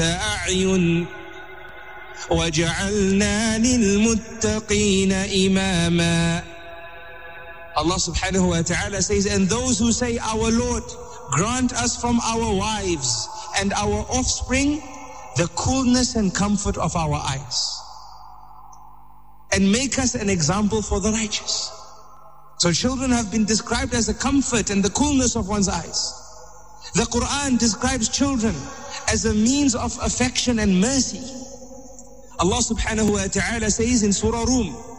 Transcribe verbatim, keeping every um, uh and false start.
أعين وجعلنا للمتقين إماما. Allah subhanahu wa ta'ala says, and those who say, our Lord, grant us from our wives and our offspring the coolness and comfort of our eyes, and make us an example for the righteous. So children have been described as the comfort and the coolness of one's eyes. The Quran describes children as a means of affection and mercy. Allah subhanahu wa ta'ala says in Surah Rum,